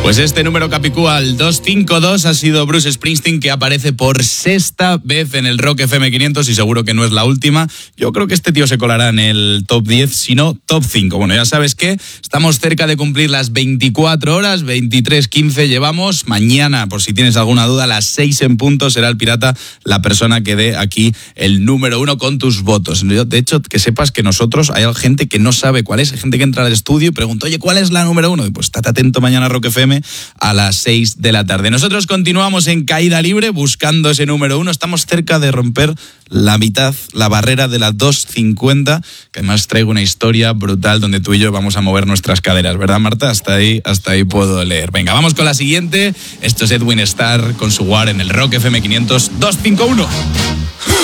Pues este número capicúa al 252 ha sido Bruce Springsteen, que aparece por sexta vez en el Rock FM 500 y seguro que no es la última. Yo creo que este tío se colará en el top 10, si no top 5. Bueno, ya sabes que estamos cerca de cumplir las 24 horas, 23:15 llevamos. Mañana, por si tienes alguna duda, a las 6 en punto será el Pirata la persona que dé aquí el número 1 con tus votos. De hecho, que sepas que nosotros, hay gente que no sabe cuál es, hay gente que entra al estudio y pregunta, oye, ¿cuál es la número 1? Y pues estate atento mañana a Rock FM a las 6 de la tarde. Nosotros continuamos en caída libre buscando ese número 1. Estamos cerca de romper la mitad, la barrera de las 250, que además traigo una historia brutal donde tú y yo vamos a mover nuestras caderas, ¿verdad, Marta? Hasta ahí puedo leer. Venga, vamos con la siguiente. Esto es Edwin Starr con su War en el Rock FM 500 251.